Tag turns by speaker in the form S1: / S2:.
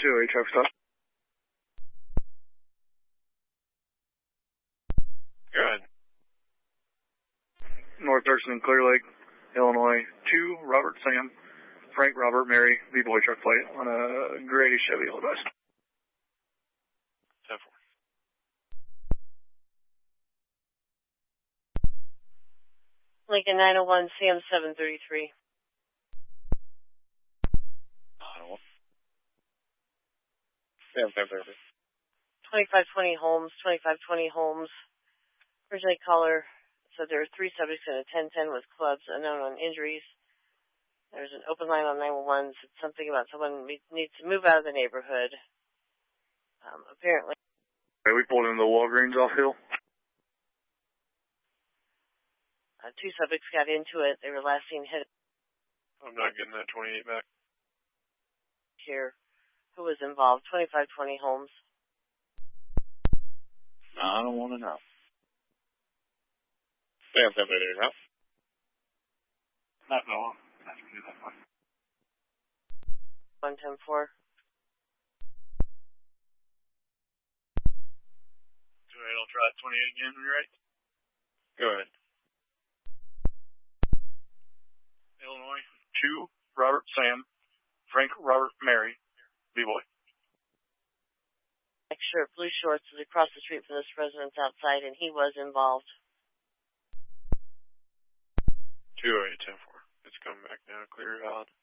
S1: 208 traffic stop.
S2: Go ahead.
S1: North Thurston, Clear Lake, Illinois. 2 Robert Sam, Frank Robert Mary, B-Boy truck plate on a Grady Chevy Old West.
S2: 10-4.
S3: Lincoln 901, Sam 733.
S2: 901. Sam 733.
S3: 2520 Holmes, 2520 Holmes. Originally caller said there were 3 subjects in a 1010 with clubs, unknown on injuries. There's an open line on 911, said something about someone needs to move out of the neighborhood. Apparently.
S1: Okay, we pulled into the Walgreens off Hill.
S3: 2 subjects got into it. They were last seen hit.
S2: I'm not getting that 28 back.
S3: Here. Who was involved? 2520 Holmes.
S2: I don't want to know. Sam 733, huh?
S1: Not no. That's me, that's fine.
S3: 110-4.
S1: 208, I'll try 28 again, you right?
S2: Go ahead.
S1: Illinois. 2 Robert Sam, Frank Robert Mary, B-Boy.
S3: Black shirt, blue shorts, was across the street from this residence outside, and he was involved.
S2: 208 10-4. It's coming back now. Clear out.